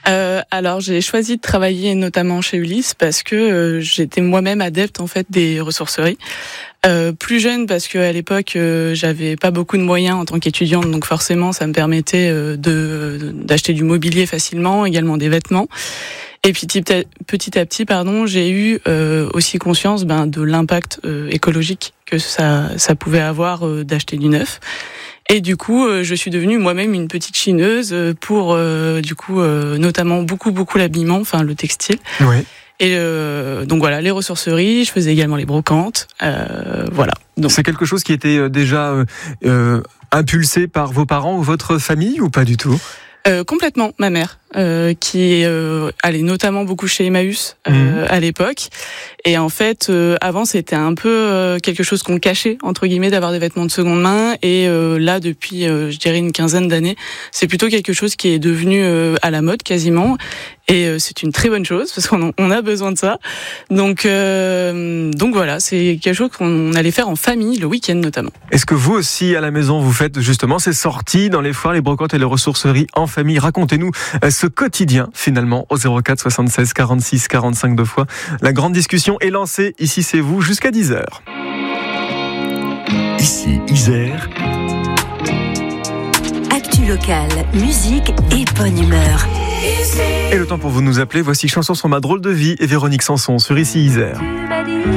Alors j'ai choisi de travailler notamment chez Ulysse parce que j'étais moi-même adepte en fait des ressourceries. Plus jeune parce que à l'époque j'avais pas beaucoup de moyens en tant qu'étudiante, donc forcément ça me permettait d'acheter du mobilier facilement, également des vêtements. Et puis petit à petit, j'ai eu aussi conscience de l'impact écologique que ça pouvait avoir d'acheter du neuf. Et du coup, je suis devenue moi-même une petite chineuse pour notamment beaucoup l'habillement, enfin le textile. Oui. Et donc voilà, les ressourceries, je faisais également les brocantes, voilà. Donc c'est quelque chose qui était déjà impulsé par vos parents ou votre famille ou pas du tout ? Complètement, ma mère, qui allait notamment beaucoup chez Emmaüs à l'époque. Et en fait, avant, c'était un peu quelque chose qu'on cachait, entre guillemets, d'avoir des vêtements de seconde main. Et là, depuis, je dirais, une quinzaine d'années, c'est plutôt quelque chose qui est devenu à la mode quasiment. Et c'est une très bonne chose, parce qu'on a besoin de ça. Donc voilà, c'est quelque chose qu'on allait faire en famille, le week-end notamment. Est-ce que vous aussi, à la maison, vous faites justement ces sorties dans les foires, les brocantes et les ressourceries en famille ? Racontez-nous ce quotidien, finalement, au 04 76 46 45 2 fois. La grande discussion est lancée. Ici, c'est vous, jusqu'à 10h. Ici, Isère. Actu locale, musique et bonne humeur. Et le temps pour vous de nous appeler. Voici Chanson sur ma drôle de vie et Véronique Sanson sur Ici, Isère.